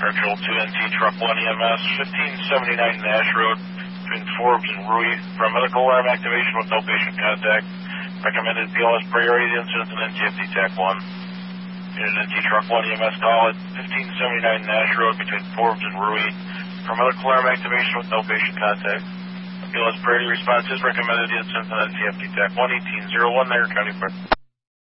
Marshall 2NT Truck 1 EMS, 1579 Nash Road, between Forbes and Rui, for a medical alarm activation with no patient contact. Recommended BLS priority incident and NTFD TAC 1. Unit NT Truck 1 EMS call at 1579 Nash Road, between Forbes and Rui, for medical alarm activation with no patient contact. BLS priority response is recommended incident and NTFD TAC 1, 1801, Niagara County Fire.